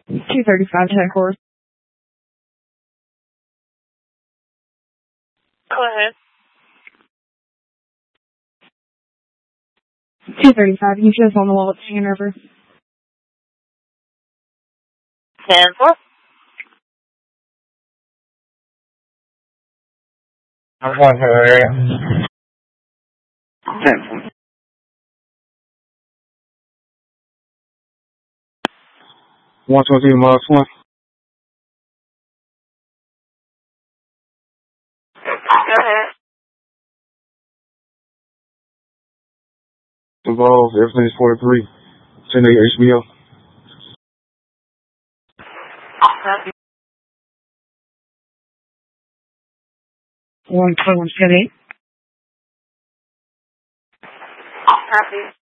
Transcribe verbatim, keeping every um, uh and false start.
two thirty-five Tech Horse. Go ahead. two thirty-five, you just on the wall at Sand River. ten four. I'm going to the area. ten four. one twenty miles one. Go ahead. Involved, everything's forty-three. ten eight H B O. Copy. one four one seven eight. Copy.